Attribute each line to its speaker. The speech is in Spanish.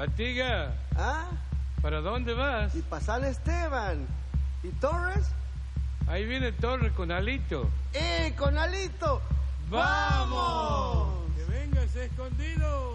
Speaker 1: Artiga,
Speaker 2: ¿Ah?
Speaker 1: ¿para dónde vas?
Speaker 2: Y para San Esteban. ¿Y Torres?
Speaker 1: Ahí viene Torres con Alito.
Speaker 2: ¡Con Alito! ¡Vamos!
Speaker 3: ¡Que venga ese escondido!